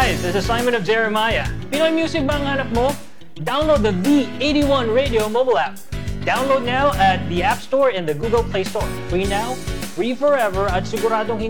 guys, this is Simon of Jeremiah. Pinoy music ba ang hanap mo? Download the V81 Radio mobile app. Download now at the App Store and the Google Play Store. Free now, free forever, at siguradong